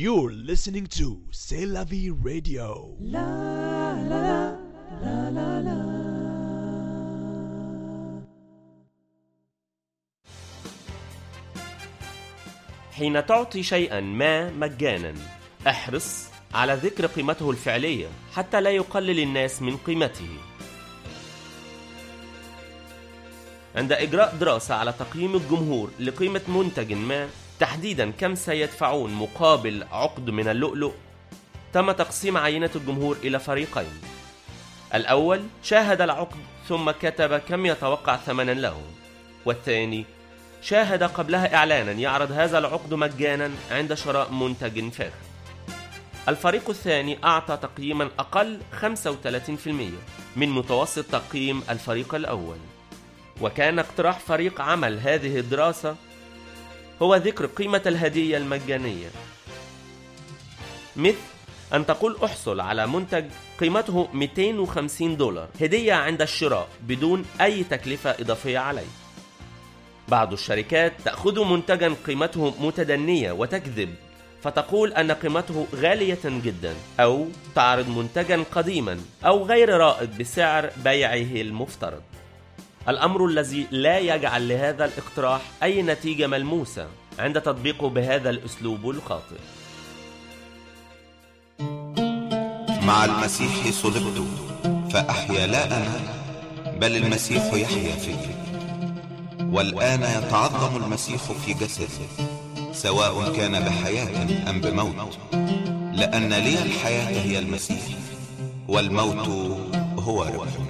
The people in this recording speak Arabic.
You're listening to C'est la vie radio. حين تعطي شيئا ما مجانا احرص على ذكر قيمته الفعلية حتى لا يقلل الناس من قيمته. عند إجراء دراسة على تقييم الجمهور لقيمة منتج ما، تحديدا كم سيدفعون مقابل عقد من اللؤلؤ، تم تقسيم عينة الجمهور إلى فريقين. الأول شاهد العقد ثم كتب كم يتوقع ثمنا له، والثاني شاهد قبلها إعلانا يعرض هذا العقد مجانا عند شراء منتج فاخر. الفريق الثاني أعطى تقييما أقل 35% من متوسط تقييم الفريق الأول. وكان اقتراح فريق عمل هذه الدراسة هو ذكر قيمة الهدية المجانية، مثل أن تقول أحصل على منتج قيمته $250 هدية عند الشراء بدون أي تكلفة إضافية عليه. بعض الشركات تأخذ منتجا قيمته متدنية وتكذب فتقول أن قيمته غالية جدا، أو تعرض منتجا قديما أو غير رائد بسعر بيعه المفترض. الأمر الذي لا يجعل لهذا الاقتراح أي نتيجة ملموسة عند تطبيقه بهذا الأسلوب الخاطئ. مع المسيح صلبت فأحيا لا أنا بل المسيح يحيا فيي، والآن يتعظم المسيح في جسدي سواء كان بحياة أم بموت، لأن لي الحياة هي المسيح والموت هو ربح.